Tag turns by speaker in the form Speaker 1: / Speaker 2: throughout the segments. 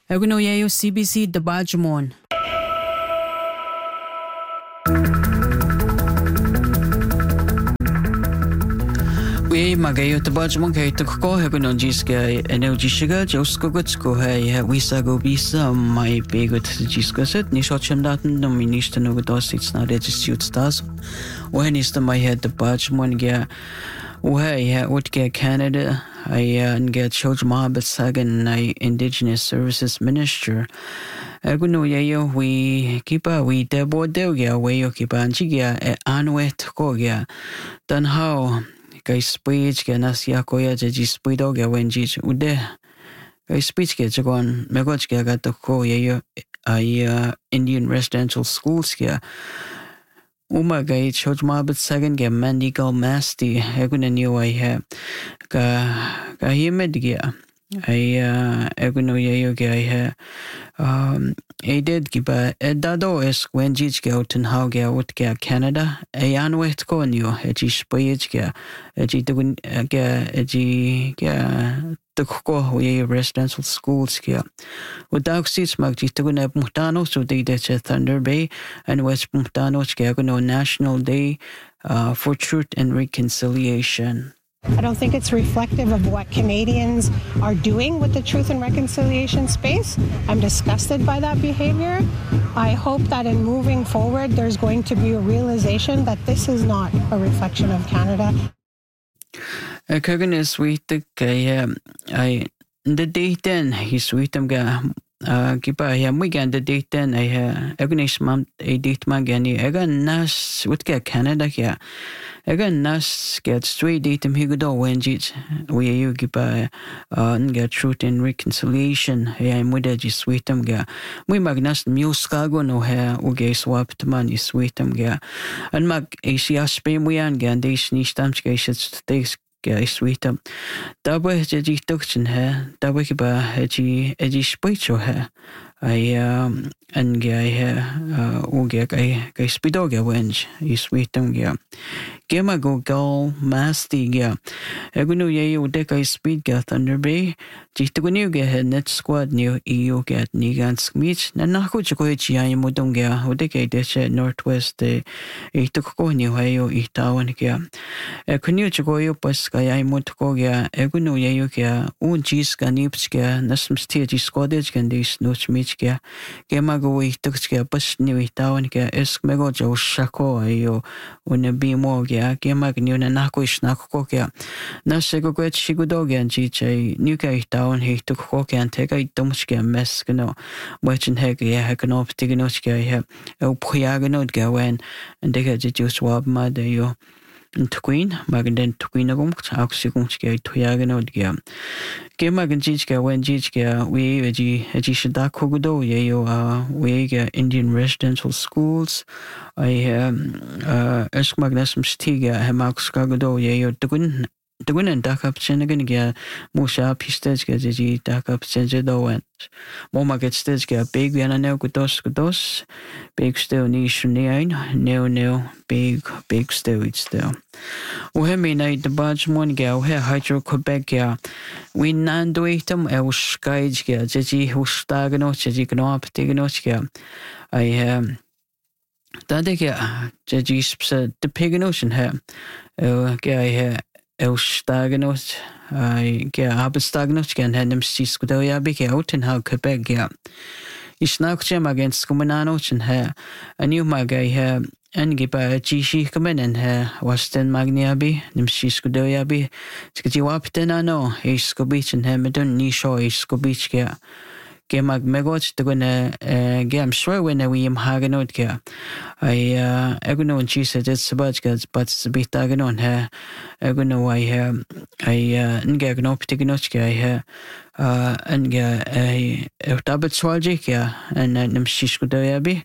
Speaker 1: Eguno yayo CBC Dabajmon. We magayo Dabajmon kay tukko eguno jiska energy shiga joskogutsko hay wisago bisa mai begut jiska set ni shotchem daten no minister no godos it's not registered stars. When is the my head Dabajmon gya Uhay utke Canada I get Choj Mohabbat Sagan I Indigenous Services Minister. Eguno yayo we kipa we debo deugia we yo kipa anchigia anwet kogia. Dan how kay speech ke nasya koya jaji speedo ge wenji ude kay speech ke jagon megoch ke gato ko yayo I Indian residential schools ke Uma gay Choj Mohabbat Sagan ge Mandigal Masti eguno niyo ay ka himed gya ay eguno yayo ge ay eded giba edado es wenjich ge oten how ge ut ge Canada ay anwet ko niyo eji spayej ge eji tugun ge eji ge tukko ye residential schools ge udak sis magji tugun muhtano so de Thunder Bay and West Muhtano ge eguno National Day for Truth and Reconciliation.
Speaker 2: I don't think it's reflective of what Canadians are doing with the Truth and Reconciliation space. I'm disgusted by that behavior. I hope that in moving forward, there's going to be a realization that this is not a reflection of Canada.
Speaker 1: Kagan is sweet I the date then he's sweet ga kipa ya mugan the date then I agonish mam a date magani egan nas with Canada ya egan nas get straight date him higo wenjit we you kipa get Truth and Reconciliation ya muda ji sweetam ga we magnas muskago no ha uge swap man is sweetam ga and mag asia spain we an gan de snistam skes I sweetam. Dabba heji tukchen he, dabba kiba heji spaicho he. I and gay uge kai spidoga wench I sweetam ga. Gema go gal masti ga. Egunu ye udeka speed ga Thunder Bay. Jitugunu ga he net squad new EU ga nigan smich. Na naku chiko heji ay mudong ga udeka deshe Northwest de itukko new hayo itawan ga. Kunu chiko yo pas kaya mutko ga egunu ye ga unjis ga nips ga nasm stage squadage ga dis noch mich ga. Gema go ituk ga pas new itawan ga esk mego jo shako ayo una bimo ga Gema gnu na nako isnako ga. Nasego go chigudo ga GJ new ga itawan he tuk ko ga tega itumch ga mes gno. Wachin heg ya hekano ptignoch ga he o puyagano ga wen and de ga just wab ma de yo Queen, Magden Tuquinagum, Oxygumska, Tuyagano, Gema Ganjika, when Jijka, we Shadakogudo, Yayo, we Indian residential schools. I Eskmagnasum Stiga, Hamax Kagodo, Yayo, Tugun and Dakap Senegan, Musha Pistezga, Dakap Senzedo, and Moma gets Tezga, Big Yanano Gudos, Big Still Nish Neo, Big Still, it's still. Uhemi night the badge one gal, here Hydro Quebec, we nanduitum, El Skyga, Jeji, Hustagano, Jejigano, Tiganochka. I Dadega, Jeji, the Piganotion here, Guy here. El Stagnot, I get Abestagnot can hand them Siscodoya big out and how Quebec get. Is now Jim against Cumananoch and her. I knew my guy here and give a Gishi come in and her was then Magniabi, Nim Siscodoya be. Skitiwapten I know, a Scobich and Hamilton, Nisho, a Scobich get. Gemag megots to gonna gam sure when we am haganot ga. I eguno and she said it's about gats, but it's a bit aganon her. Eguno I ngagno ptignochka I hear and a tablet swaljikia and nimshishkudayabi.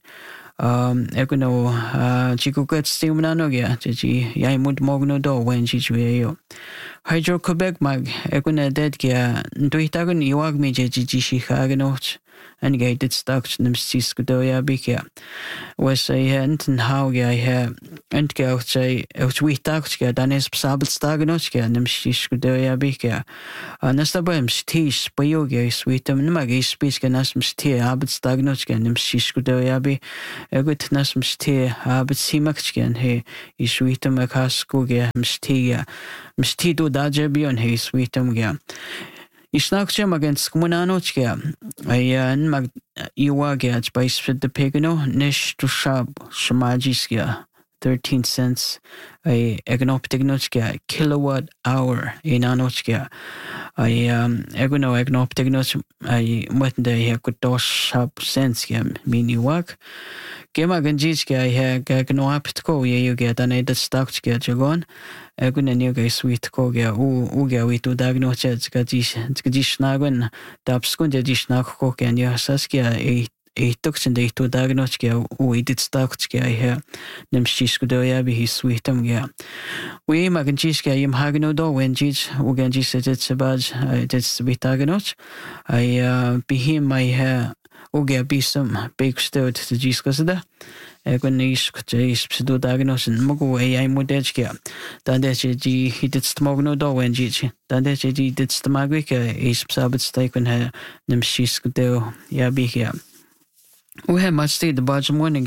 Speaker 1: Eguno chico gets still nanogia, Gigi Yamud Mogno do when Gigi. Hydro Quebec mag, Eguna dead gia, Duitagan Iwag me Gigi Haganoch. and gate it stuck to them Cisco ya bika. Was a enten how ya and go say sweet taxka, dan is sabbat stagnoska, and them Cisco ya bika. Nastabam stis, Boyoga, sweetum, Nmagi speaks and asm steer, Abbot stagnoska, and them Cisco ya be a good nasm steer, Abbot simakskan, he is sweetum a cascoga, mstia, mstido dajabion, he sweetum ga. Isnakcham against Kumananochka, I mag Iwagats by Spit the Pegano, Nish to Shab, Shamajiska, 13 cents, a egnoptignochka, kilowatt hour in Anochka. I egono egnoptignoch, I went there, could dos shop cents, mini work. Gemaganjiska, I had gagnoaptko, you get an edit stock to get your gun. Egunenioga sweet koga, uga we to diagnose Gadishnagan, Dapskunda Dishnako, and Yasaskia, a toxin day to diagnose, we did stock to here, them Shiskudoyabi, his sweetum ga. We Maganjiska, Yim Hagano do when Jits, Uganji said it's a badge, that's with diagnose. I be him my hair, Uga be some big stirred to Jiskasada. Egonis is pseudo diagnosis Mogo AI Modechka. Dandeji he did smogno do when Gigi. Dandeji did stomagrica is sabbat steak when her Nemshisk deo Yabika. We have much stayed the budget morning.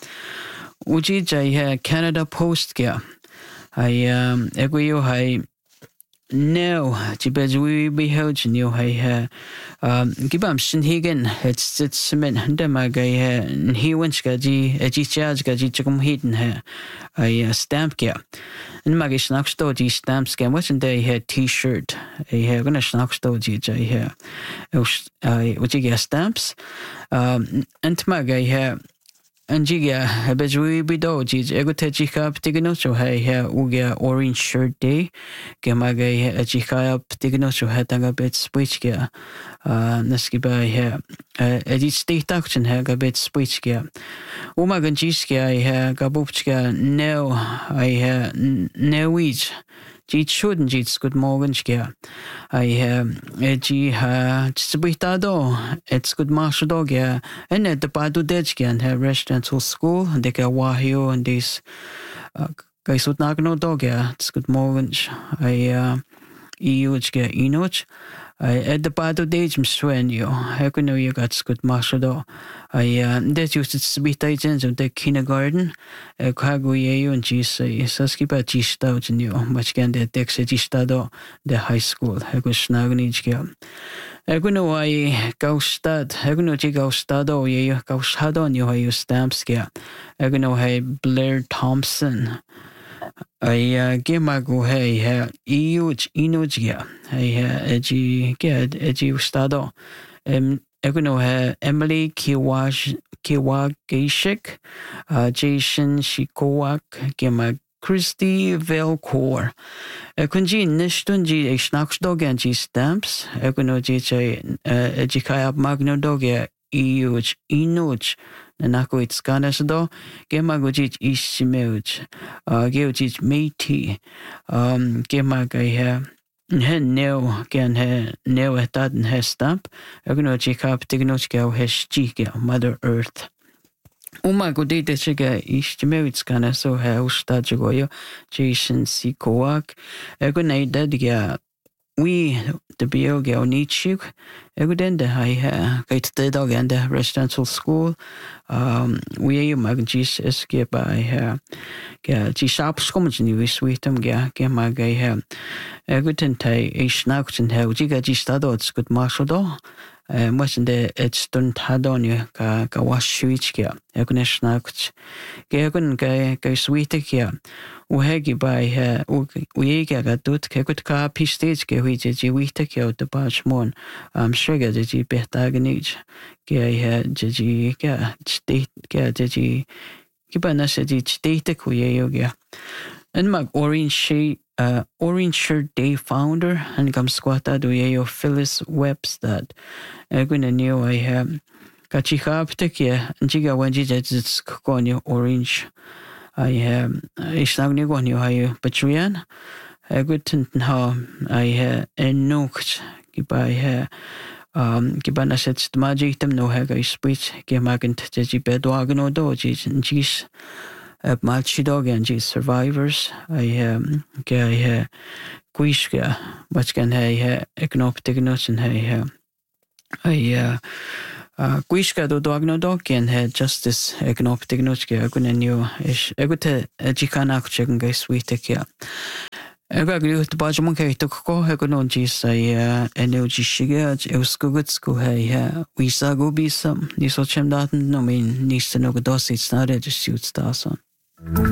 Speaker 1: Ujija Canada Post. I Eguio high. No, Jibez we beheld new high Gibam Sinhigan, it's cement, Demaga, he went Gaji, a G-Charge Gaji Chum Heaton her, a stamp gear. And Magish Knockstoji stamps game, wasn't they had T-shirt, a hair, gonna Knockstoji, I hear, what you get stamps, and Maga hair. Anjiga, Hebezui Bidoji, Egotechika, Tiganoso, Hay, Uga, Orange Shirt Day, Gemaga, Ejika, Tiganoso, Hatanga Bet Switchga, Naskiba, here, Edit State Action, Hagabet Switchga, Umaganjiska, I have Gabupchka, no, I have Newich. Jeet shouldn't jeet good morganska. I edgy tsubitado, it's good marshal dog, and at the Padu Dejka and her residential school, and they get Wahio and this guys would not no dog, it's good morganch. I Euchka Enoch. I at the Padu Dejm Swen you, how can you got good marshal dog? I that used to be agents of the kindergarten, a Kaguye and Gis, Saskipa Gistouch and you, much can the Dexa Gistado, the high school, I go snagnijka. I go no I go stad, I go no go stado, ye go shadow, you have you stamps, I go no hey Blair Thompson. I give my go hey, huge enogia, edgy, get edgy stado. Egono Emily Kiwagashik, Jason Shikowak, Gema Christy Velcor. Ekunji Nishtunji a Snacks dog and G stamps. Egono JJ Ejikaya Magno Dogia Euch Inuch. Nanako it's Ganasdo, Gemagojich Ishimeuch, Geojich Meiti, Gemagaya. No, can her no at that and her stamp. I'm going to check up Tignochka, her chica, Mother Earth. Umago did the chiga is the merits can so her stajoyo, Jason C. Kowak. I'm going to that we the Bioga Nietzsche, Eguden the high gate the dog and the residential school. We magis escape by her. G sharp scommage new sweetum gamma gay hair. Eguten tay a snouts and how Giga G stadots good marshal do. Wasn't there it's done had on you ka wash switch kia. Egune snouts. Gagun gay sweet kia. Uhegi by her Uega got dut kekut ka pistage ge which is we take out the patch mon. Sugar the G betaganage. Gay had Gigi state Gigi. Kibanasadi state kuya. And mag orange shirt day founder and come squatta do yo Phyllis Webstad. Eguna new I have Kachika and Jiga when it's conyo orange. I have a snagni one you have Patrian. A good how I have a nook by her Giba na set majitem no hega isprit gemagent jeji bedwagen o do jis malchidog and jis survivors I ge quishka but can he egnoptignus and I quishka do dogno dog and had justice egnoptignus ge agunenio is egute jikanak checken ge sweetek Ega gluht bajmon ke ko hegonon jis energy shiga euskugutsko visa go bisa ni so chem daten no min niste no dosit snare just suits da son